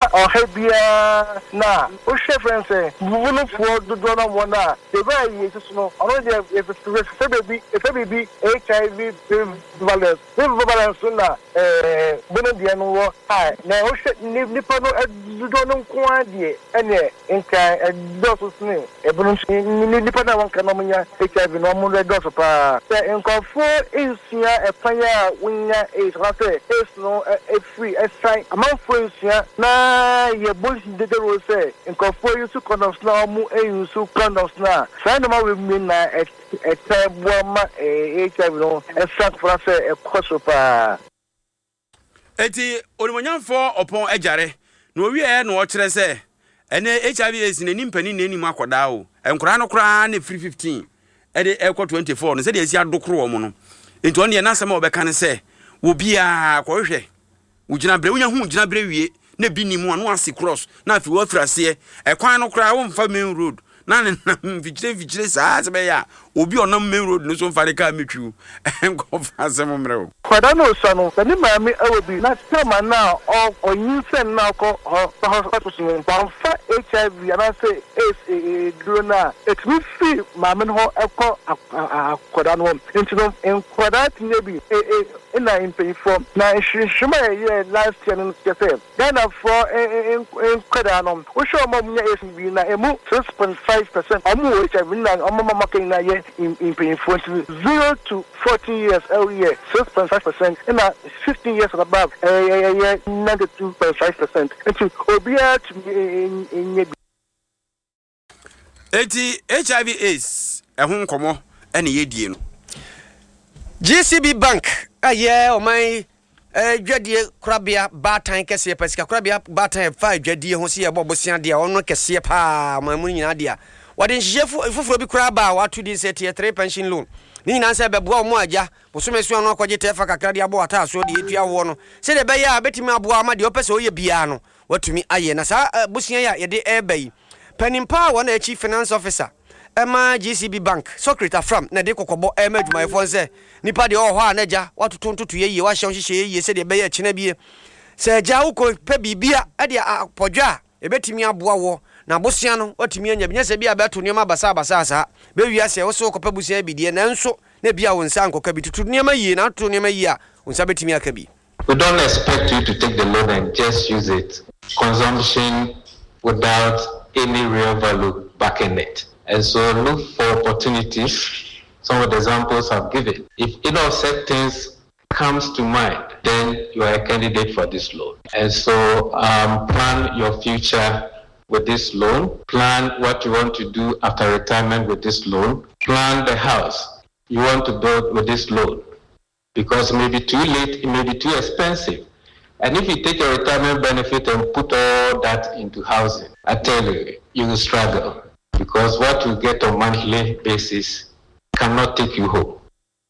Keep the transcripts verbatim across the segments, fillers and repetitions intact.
or Hebia na o chef friend say wonu for do do no na the way you just know already if if baby if baby H I V prevalence prevalence na eh bono dia no wo ah na o chef nipa no do no nko ade ene nka do so sne e bono nipa na won kana munya H I V no mo do so pa se nko fo insia e panya wunya e so say is no e free e sign amount for insia na ye boys de de ro say nko fo use condoms na mu e use condoms na sign no ma we mean na e e table ma H I V no e sack for say e koso pa eti onimonyamfo opon ejare na owie e na o kire say ene H I V is ne nimpani ne nim akoda o enkora no kora na free fifteen e de e twenty-four no say de asi adokro wo mo no enti on de na asema obeka ne say wo bia ko hwe wo gina bre wo nya hu gina bre wie na bi nimu anu ase cross na afi wo afrase e kwan no kora wo mfa main road na ne vigile vigile saa se be ya obi onam main road no so mfa de ka metwu enko fa se mo mre o kwada no so no ni ma mi awobi na tema na o oyin sen na ko hospital so fa H I V and I say is drona it will free ma men ho eko kwada no into no en kwada nebi e na in pay for na shima ye last year no say then for en kwada no wo show mo nya S B na emu six point five percent amu H I V na amu mama ken na ye in pay for zero to fourteen years every year six point five percent and fifteen years and above eh ninety-two point five percent into obia to eti H I V is ehun komo ene yedie no G C B Bank aye o man eh dwadie krabia batan kese pesika krabia batan fa dwadie ho se ye bobosia de ono kese pa mamu nyina de a wade nhyefu fufuro bi kraba watu di set ye three pension loan ni nyina se beboa mo aja bosomesu anu akwaje tefa kakra de abo ata so de etua wo no se de be ya betimi aboa ma de opese oye bia no watumi aye na sa busia ya ye de ebai Penimpa one a chief finance officer Emma G C B Bank Secretary from na de kokobo Emma Dwumayfo nse nipa de o ho anaja watotonto to ye wa hye hye ye se de be ya kina bie se ja wo ko pe bibia e de apodwa e betimi aboa wo na bosia no watimi anya binya se bia beto nioma basa basa asa be wia se wo so ko pe busia bidie na nso na bia wo nsa ankoka bi tutu nioma yie na to nioma yie a unsa betimi aka bi. We don't expect you to take the loan and just use it. Consumption without any real value back in it. And so look for opportunities. Some of the examples I've given. If any of such things comes to mind, then you are a candidate for this loan. And so um, plan your future with this loan. Plan what you want to do after retirement with this loan. Plan the house you want to build with this loan. Because it may be too late, it may be too expensive. And if you take a retirement benefit and put all that into housing, I tell you, you will struggle. Because what you get on a monthly basis cannot take you home.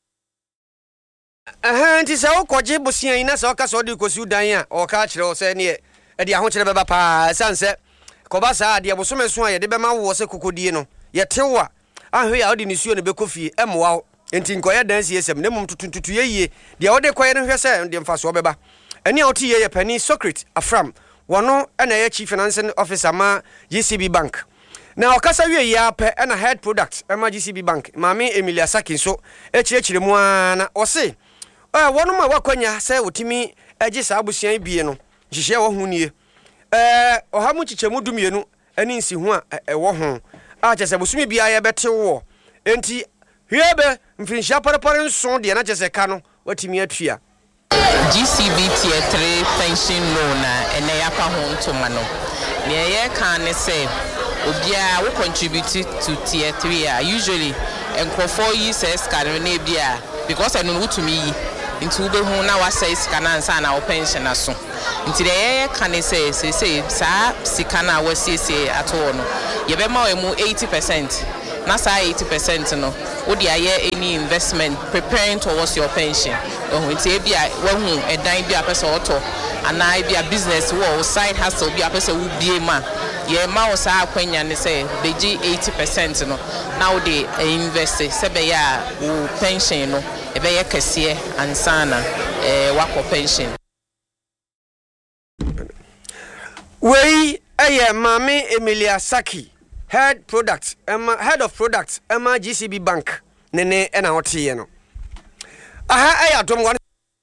Eh, nti se okoje bosia ina se oka so de kosi udan a o ka kire o se ne e de ahokire beba pa sanse ko ba sa de bosomeso a ye de be ma wo se kokodie no ye tewa ahwe ya odi ni suo ne be kofie emwa nti nkoye dansi esem ne mum tutuntutu ye de o de koye ne hwe se de mfa so beba eni a oti ye ye pani Secret Afram wono na ye chief finance officer ma G C B Bank na okasa wie ya pe na head product ma G C B Bank mami Emilia Sakin so echiechire mu ana o se eh wono ma wakwanya se wotimi agi sa abusian bie no hihye wo hu nie eh ohamu chichemu dumienu ani nsi hu a e wo ho a chese busumi bia ye bete wo enti hwebe mfinhia parapare nso de na chese ka no watimi atua G C B tier three pension loan ene yapa ho ntoma no ne ye kan ne say obia we contribute to tier three a usually enkofo yi says kan na bia because eno wutumi yi into ube hu na wa say sika na nsa na wo pension aso nti de ye kan ne say say say sa sika na wa siesie ato no ye be ma emu eighty percent na sa eighty percent no wo dia ye any investment preparing towards your pension oh nti e bia wa hu edan bia pese oto ana bia business wo side hustle bia pese wo bie ma ye ma wo sa akwanya ne say beji eighty percent no na wo de invest se be ya wo pension no e be ye kese ansana eh wako pension we eye Mame Emilia Saki head product Emma head of product Emma G C B Bank nene ena hotie no aha aya dom one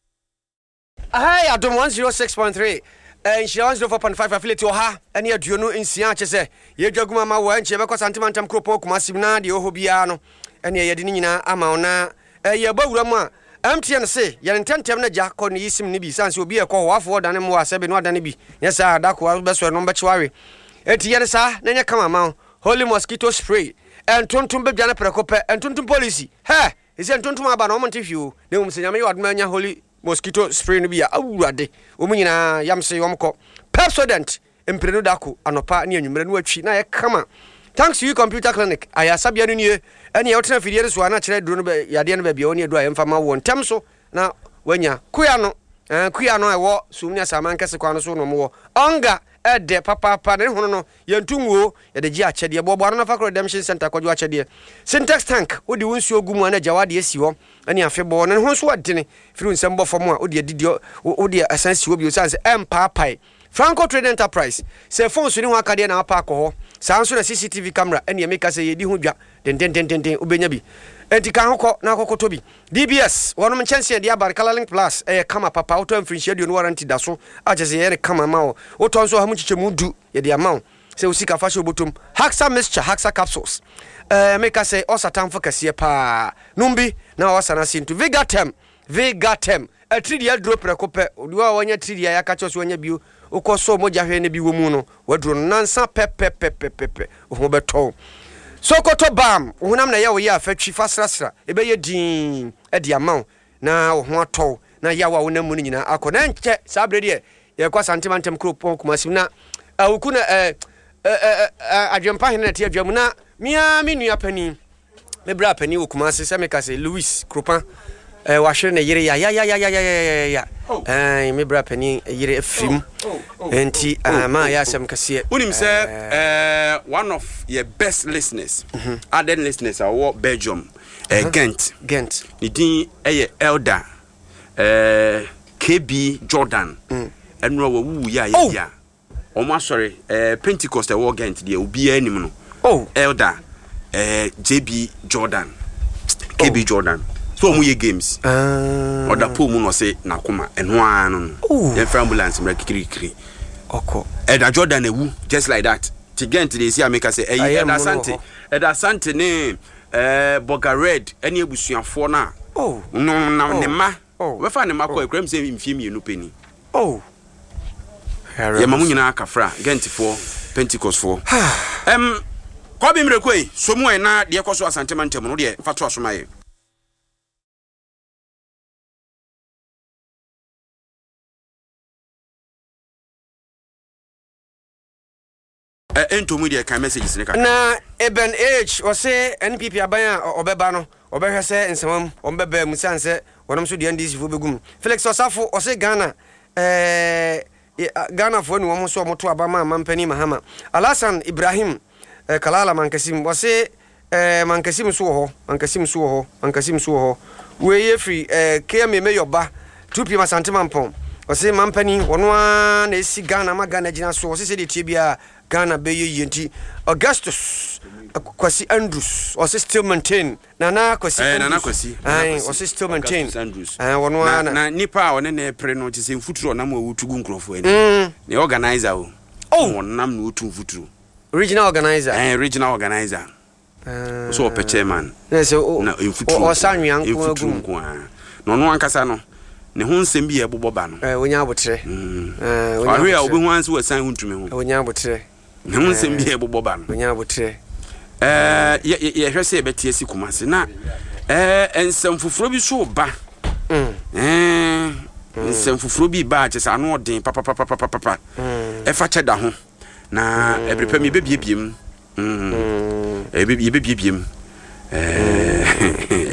aha aya dom one oh six point three and she one oh four point five affiliate oha ene aduonu nsia chese ye dwaguma ma wa nche be ko santimantam kropo kumasim na de oho bia no ene ye de ni nyina ama ona ye bawura mu a M T N say yen tentem na ja ko ni yisim ni bi sanse obi e ko wafo dane mu asebe no dane bi yesa adako be so no be chiware eti yen sa na nya kama ma holy mosquito spray entontom be dwane prekope entontom policy he ise entontom aba no monte fiu ne um senyame wadma nya holy mosquito spray no bi a awurade o mu nyina yamse yomko Pepsodent empreno dako anopa ne anwumre no atwi na ye kama thanks to you computer clinic aya sabia no nie ene ye wotena fidie so ana kire duro no be yade no ba bia oni edu ayemfa ma wo ntem so na wanya kuya no eh kuya no ewo sumni asaman kese kwa no so no mo onga ede papa papa ne hono no yentunwo yede gi achede bobo no fa redemption center kwadwo achede syntax tank odi wonsu ogumu ana jawade esi ho ene afebo ne ho so adene firu nsem bofo mu a odi adidi odi asansi obi o sanse empapai Franco Trade Enterprise se phone so ni ho akade na apa akọ ho sanso na C C T V camera ene ye make say ye di ho dwa den den den den obenya bi enti kan hokọ na akokoto bi D B S wonom chance de abarkala link plus eh kama papa auto infringe de no warranty da so agese ye kama ma o oton so ha mu chiche mu du ye de ama se usika fa so botom Haxa mixture Haxa capsules eh make say osatan fo kase pa numbi na wasana sintu Vigatem Vigatem a tridia drop rekope odiwa wanya tridia ya kacho so wanya bio ukoso moja hwene bi wo mu no wadro nansa pepepepepepe ho beto Sokoto bam hunam na ya wo ya fatwi fasrasra ebe ye din e dia maw na ho ato na ya wa wona mu nyina akona nche sabre de ye kwa santimantem kropon kumasim na awukuna eh eh adwempa hene na tie adwam na mia me nua pani me bra pani wo kumase se me ka se Louis Kropan eh wa hwere na yire ya ya ya ya ya ya ya eh me bra pani yire afim enti ama ya sem kase unim se eh one of your best listeners aden listeners are Belgium eh Ghent Ghent ni din eh elder eh K B Jordan enro wa wu ya ya ya omo sorry eh Pentecost e wo Ghent de obi anim no oh elder eh J B Jordan K B Jordan so mu ye games ah oda po mu no se nakoma eno anu no ye ambulance mra kikirikiri oko Elder Jordan ewu just like that ti Ghent dey see ameka say eh Elder Sante Elder Sante ne eh Boga Red ene ebusuafo na oh no na ne ma we fa ne ma ko ekram say mfie mienu peni oh ye mamu nyina akafra Ghent for Pentecost for em ko bi mrekoi so mu na de koso asante mantem no de fa to asomaye ento mu de kan messages ne ka na Eben H o se N P P aban a obeba no obehwe se nsewam ombeba mu sanse wonom so de N D C fo begum Felix Osafo o se Ghana eh Ghana fo ni won so moto aba ma mampani Mahama Alasan Ibrahim eh, Kalala Mankasim o se eh Mankasim so ho Mankasim so ho Mankasim so ho we ye free eh K M Meyoba two P M Santemampon o se mampani wono a na esi Ghana ma Ghana gina so o se se de tie bia Ghana be yenti Augustus Kwasi Andrews o se still maintain Nana Kwasi eh Nana Kwasi ai o se still maintain Andrews eh wono ana na nipa o ne na pre no tse mfuturo na ma wutugu nkrofo ani ne organizer o oh wonam no wutu mfuturo regional organizer eh regional organizer uh, so pe chairman yes o na mfuturo o sanwan ko agum no no ankasa no ne ho nsem bi e boboba no eh wonya abotre eh wonya a obi ho anse wasan huntumi ho wonya abotre ne ho nsem bi e boboba no wonya abotre eh ye ye hwese betie si kumase na eh ensem fufuro bi so ba eh ensem fufuro bi ba che sa no odin papa papa papa papa e fa cheda ho na e prepare me bebiebiem mm e bebiebiem eh